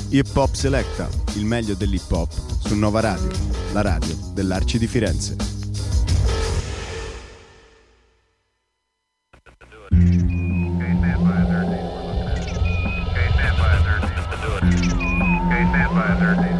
Hip Hop Selecta, il meglio dell'hip hop su Nova Radio, la radio dell'Arci di Firenze. Okay, stand by 13.